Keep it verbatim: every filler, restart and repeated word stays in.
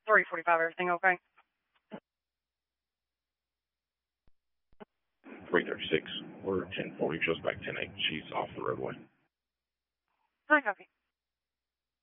three forty-five, everything okay? three thirty-six. We're ten forty, just back ten eight. She's off the roadway. I copy.